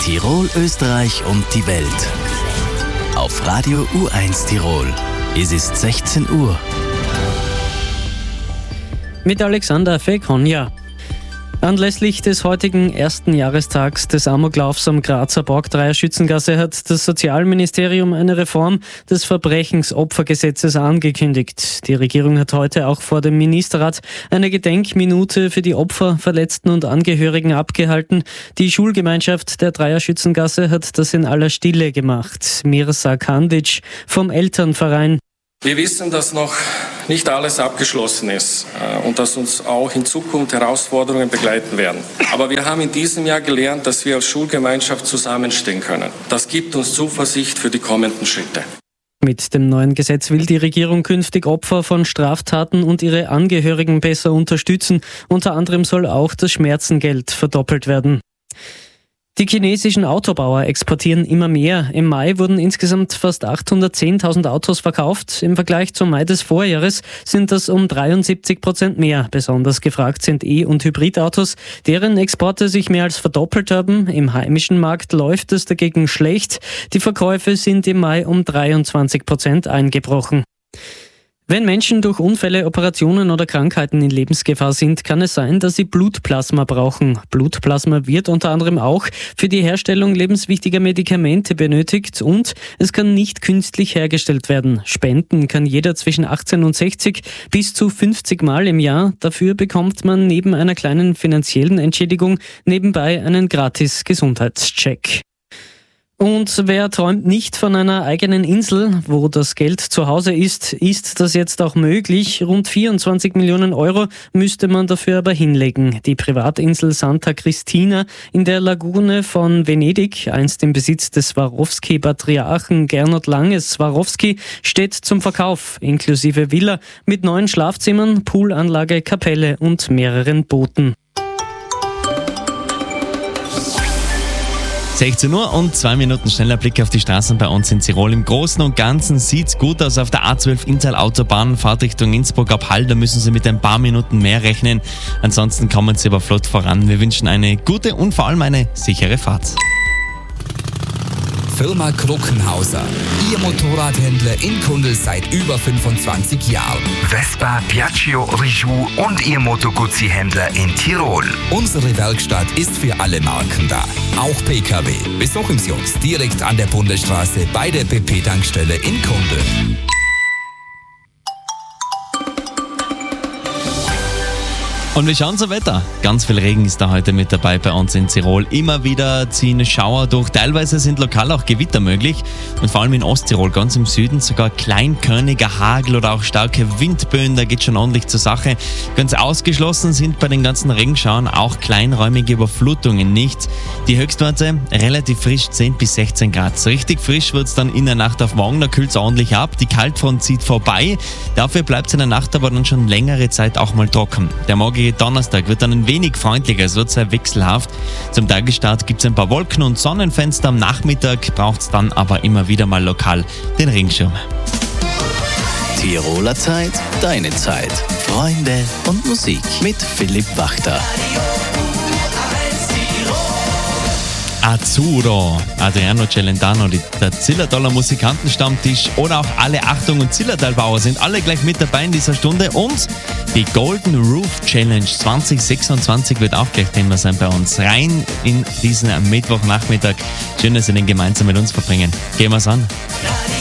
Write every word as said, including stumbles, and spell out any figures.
Tirol, Österreich und die Welt. Auf Radio U eins Tirol. Es ist sechzehn Uhr. Mit Alexander Fekonja. Anlässlich des heutigen ersten Jahrestags des Amoklaufs am Grazer Borgdreier-Schützengasse hat das Sozialministerium eine Reform des Verbrechensopfergesetzes angekündigt. Die Regierung hat heute auch vor dem Ministerrat eine Gedenkminute für die Opfer, Verletzten und Angehörigen abgehalten. Die Schulgemeinschaft der Dreier-Schützengasse hat das in aller Stille gemacht. Mirza Kandic vom Elternverein. Wir wissen, dass noch nicht alles abgeschlossen ist und dass uns auch in Zukunft Herausforderungen begleiten werden. Aber wir haben in diesem Jahr gelernt, dass wir als Schulgemeinschaft zusammenstehen können. Das gibt uns Zuversicht für die kommenden Schritte. Mit dem neuen Gesetz will die Regierung künftig Opfer von Straftaten und ihre Angehörigen besser unterstützen. Unter anderem soll auch das Schmerzengeld verdoppelt werden. Die chinesischen Autobauer exportieren immer mehr. Im Mai wurden insgesamt fast achthundertzehntausend Autos verkauft. Im Vergleich zum Mai des Vorjahres sind das um dreiundsiebzig Prozent mehr. Besonders gefragt sind E- und Hybridautos, deren Exporte sich mehr als verdoppelt haben. Im heimischen Markt läuft es dagegen schlecht. Die Verkäufe sind im Mai um dreiundzwanzig Prozent eingebrochen. Wenn Menschen durch Unfälle, Operationen oder Krankheiten in Lebensgefahr sind, kann es sein, dass sie Blutplasma brauchen. Blutplasma wird unter anderem auch für die Herstellung lebenswichtiger Medikamente benötigt und es kann nicht künstlich hergestellt werden. Spenden kann jeder zwischen achtzehn und sechzig bis zu fünfzig Mal im Jahr. Dafür bekommt man neben einer kleinen finanziellen Entschädigung nebenbei einen gratis Gesundheitscheck. Und wer träumt nicht von einer eigenen Insel, wo das Geld zu Hause ist, ist das jetzt auch möglich. Rund vierundzwanzig Millionen Euro müsste man dafür aber hinlegen. Die Privatinsel Santa Cristina in der Lagune von Venedig, einst im Besitz des Swarovski-Patriarchen Gernot Langes Swarovski, steht zum Verkauf, inklusive Villa mit neun Schlafzimmern, Poolanlage, Kapelle und mehreren Booten. sechzehn Uhr und zwei Minuten schneller Blick auf die Straßen bei uns in Tirol. Im Großen und Ganzen sieht's gut aus auf der A zwölf Inntal-Autobahn. Fahrt Richtung Innsbruck ab Hall, da müssen Sie mit ein paar Minuten mehr rechnen. Ansonsten kommen Sie aber flott voran. Wir wünschen eine gute und vor allem eine sichere Fahrt. Firma Kruckenhauser. Ihr Motorradhändler in Kundl seit über fünfundzwanzig Jahren. Vespa, Piaggio, Rijou und Ihr Moto Guzzi-Händler in Tirol. Unsere Werkstatt ist für alle Marken da. Auch P K W. Besuchen Sie uns direkt an der Bundesstraße bei der B P-Tankstelle in Kundl. Und wir schauen zum Wetter. Ganz viel Regen ist da heute mit dabei bei uns in Tirol. Immer wieder ziehen Schauer durch. Teilweise sind lokal auch Gewitter möglich. Und vor allem in Osttirol, ganz im Süden, sogar kleinkörniger Hagel oder auch starke Windböen. Da geht schon ordentlich zur Sache. Ganz ausgeschlossen sind bei den ganzen Regenschauern auch kleinräumige Überflutungen nicht. Die Höchstwerte relativ frisch, zehn bis sechzehn Grad. So richtig frisch wird es dann in der Nacht auf morgen. Da kühlt es ordentlich ab. Die Kaltfront zieht vorbei. Dafür bleibt es in der Nacht aber dann schon längere Zeit auch mal trocken. Der morgige Donnerstag wird dann ein wenig freundlicher, es wird sehr wechselhaft. Zum Tagesstart gibt es ein paar Wolken und Sonnenfenster. Am Nachmittag braucht es dann aber immer wieder mal lokal den Regenschirm. Tiroler Zeit, deine Zeit. Freunde und Musik mit Philipp Wachter. Azzurro, Adriano Celentano, der Zillertaler Musikantenstammtisch oder auch alle Achtung und Zillertalbauer sind alle gleich mit dabei in dieser Stunde und die Golden Roof Challenge zwanzig sechsundzwanzig wird auch gleich Thema sein bei uns. Rein in diesen Mittwochnachmittag. Schön, dass Sie den gemeinsam mit uns verbringen. Gehen wir's an.